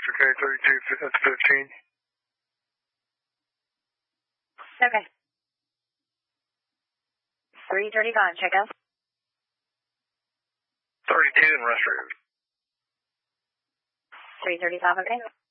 Victor K 32, that's 15. Okay. 3:30 gone, check out. 32 and rest route. 3:35, okay.